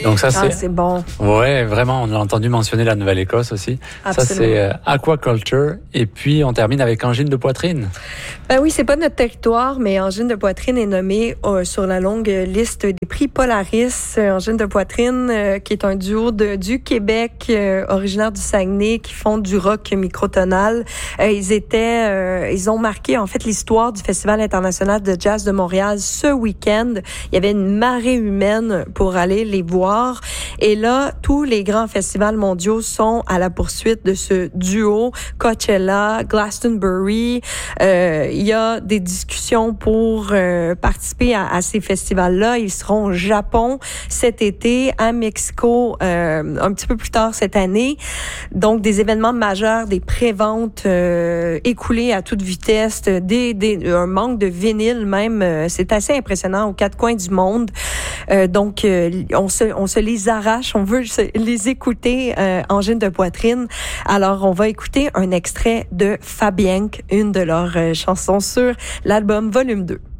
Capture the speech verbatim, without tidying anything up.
Donc ça, c'est... Ah, c'est bon. Ouais, vraiment, on a entendu mentionner la Nouvelle-Écosse aussi. Absolument. Ça, c'est euh, Aquaculture. Et puis, on termine avec angine de poitrine. Ben oui, c'est pas notre territoire, mais angine de poitrine est nommée euh, sur la longue liste des prix Polaris. Euh, angine de poitrine, euh, qui est un duo de, du Québec, euh, originaire du Saguenay, qui font du rock microtonal. Euh, ils étaient, euh, ils ont marqué en fait l'histoire du Festival international de jazz de Montréal ce week-end. Il y avait une marée humaine pour aller les voir. Et là, tous les grands festivals mondiaux sont à la poursuite de ce duo. Coachella, Glastonbury. Euh, il y a des discussions pour euh, participer à, à ces festivals-là. Ils seront au Japon cet été, à Mexico euh, un petit peu plus tard cette année. Donc, des événements majeurs, des préventes euh, écoulées à toute vitesse, des, des, un manque de vinyle même. Euh, c'est assez impressionnant aux quatre coins du monde. Euh, donc, euh, on se, on se les arrache, on veut se, les écouter, euh, angine de poitrine. Alors, on va écouter un extrait de Fabienque, une de leurs euh, chansons sur l'album Volume deux.